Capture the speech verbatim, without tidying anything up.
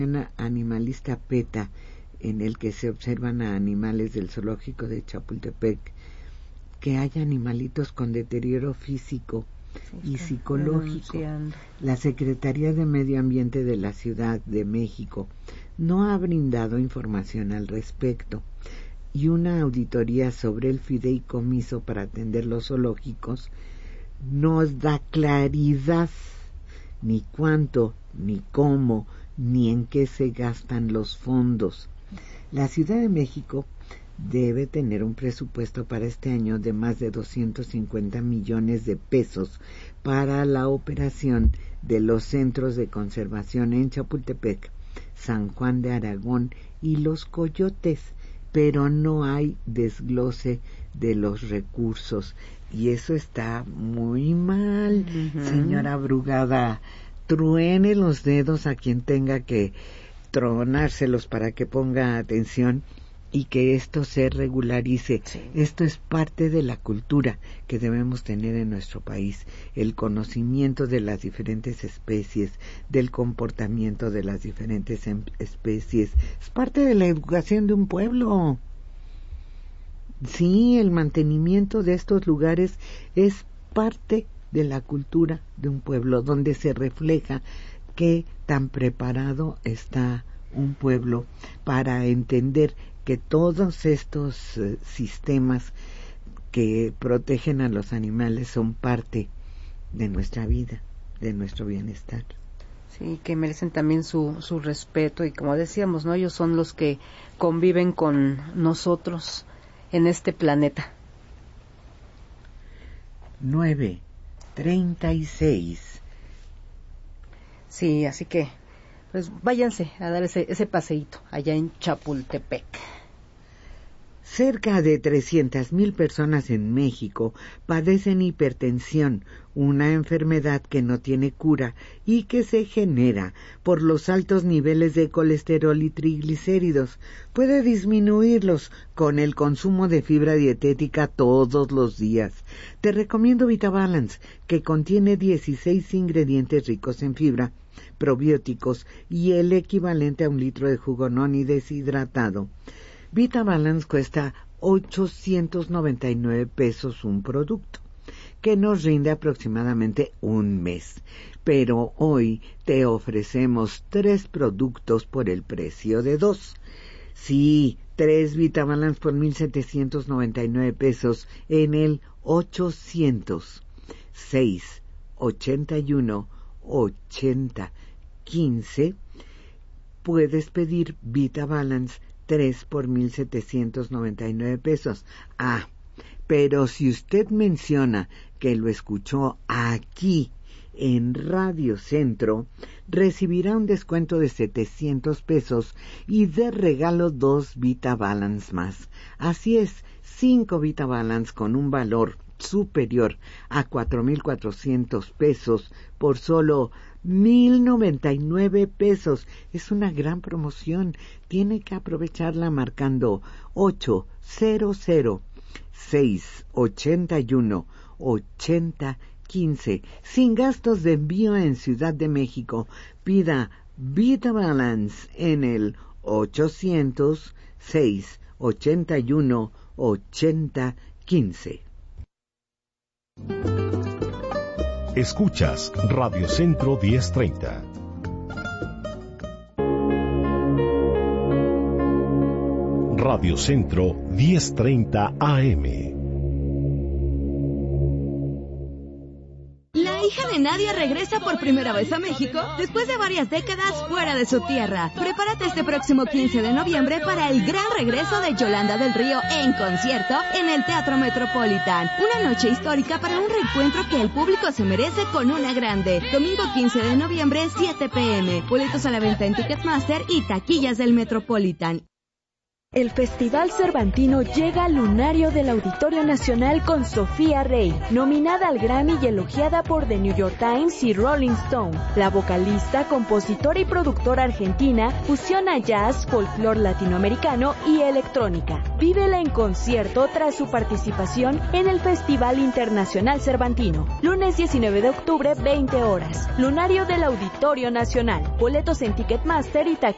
Animalista PETA, en el que se observan a animales del zoológico de Chapultepec, que hay animalitos con deterioro físico y psicológico. La Secretaría de Medio Ambiente de la Ciudad de México no ha brindado información al respecto, y una auditoría sobre el fideicomiso para atender los zoológicos nos da claridad ni cuánto, ni cómo, ni en qué se gastan los fondos. La Ciudad de México debe tener un presupuesto para este año de más de doscientos cincuenta millones de pesos para la operación de los centros de conservación en Chapultepec, San Juan de Aragón y Los Coyotes, pero no hay desglose de los recursos, y eso está muy mal. Uh-huh. Señora Brugada, truene los dedos a quien tenga que tronárselos para que ponga atención y que esto se regularice. Sí. Esto es parte de la cultura que debemos tener en nuestro país, el conocimiento de las diferentes especies, del comportamiento de las diferentes em- especies. Es parte de la educación de un pueblo. Sí, el mantenimiento de estos lugares es parte de la cultura de un pueblo, donde se refleja qué tan preparado está un pueblo para entender que todos estos uh, sistemas que protegen a los animales son parte de nuestra vida, de nuestro bienestar. Sí, que merecen también su, su respeto, y como decíamos, ¿no? Ellos son los que conviven con nosotros en este planeta. nueve treinta y seis. Sí, así que pues váyanse a dar ese, ese paseíto allá en Chapultepec. Cerca de trescientas mil personas en México padecen hipertensión, una enfermedad que no tiene cura y que se genera por los altos niveles de colesterol y triglicéridos. Puede disminuirlos con el consumo de fibra dietética todos los días. Te recomiendo VitaBalance, que contiene dieciséis ingredientes ricos en fibra, probióticos y el equivalente a un litro de jugo noni deshidratado. VitaBalance cuesta ochocientos noventa y nueve pesos un producto, que nos rinde aproximadamente un mes. Pero hoy te ofrecemos tres productos por el precio de dos. Sí, tres VitaBalance por mil setecientos noventa y nueve pesos en el ochocientos seis ochenta y uno ochenta quince. Puedes pedir VitaBalance tres por mil setecientos noventa y nueve pesos. Ah, pero si usted menciona que lo escuchó aquí en Radio Centro, recibirá un descuento de setecientos pesos y de regalo dos VitaBalance más. Así es, cinco VitaBalance con un valor superior a cuatro mil cuatrocientos pesos por solo mil noventa y nueve pesos. Es una gran promoción. Tiene que aprovecharla marcando ocho cero cero seis ochenta y uno ochenta quince sin gastos de envío en Ciudad de México. Pida VitaBalance en el ochocientos seis ochenta y uno ochenta quince. Escuchas Radio Centro diez treinta. Radio Centro diez treinta A M. La hija de Nadia regresa por primera vez a México después de varias décadas fuera de su tierra. Prepárate este próximo quince de noviembre para el gran regreso de Yolanda del Río en concierto en el Teatro Metropolitan. Una noche histórica para un reencuentro que el público se merece con una grande. Domingo quince de noviembre, siete pe eme. Boletos a la venta en Ticketmaster y taquillas del Metropolitan. El Festival Cervantino llega al lunario del Auditorio Nacional con Sofía Rey, nominada al Grammy y elogiada por The New York Times y Rolling Stone. La vocalista, compositora y productora argentina fusiona jazz, folclore latinoamericano y electrónica. Vívela en concierto tras su participación en el Festival Internacional Cervantino. Lunes diecinueve de octubre, veinte horas. Lunario del Auditorio Nacional. Boletos en Ticketmaster y taquillas